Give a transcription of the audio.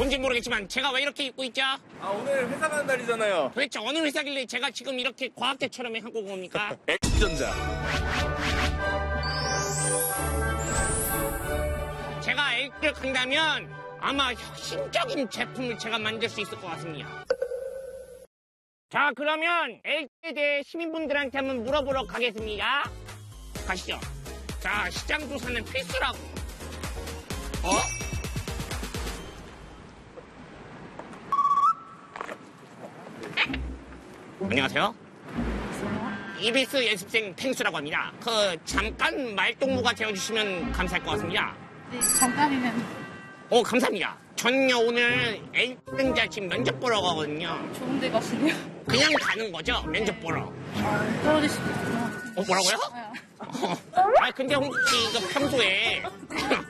뭔지 모르겠지만 제가 왜 이렇게 입고 있죠? 아, 오늘 회사 가는 날이잖아요. 도대체 어느 회사길래 제가 지금 이렇게 과학대처럼 하고 옵니까? X전자. 제가 X를 간다면 아마 혁신적인 제품을 제가 만들 수 있을 것 같습니다. 자, 그러면 X에 대해 시민분들한테 한번 물어보러 가겠습니다. 가시죠. 자, 시장 조사는 필수라고. 안녕하세요. EBS 연습생 펭수라고 합니다. 잠깐 말동무가 되어주시면 감사할 것 같습니다. 네, 잠깐이면. 감사합니다. 전요 오늘 X등자 지금 면접 보러 가거든요. 좋은 데 가시네요. 그냥 가는 거죠? 면접 보러. 떨어질 수도 있구나. 뭐라고요? 근데 혹시 평소에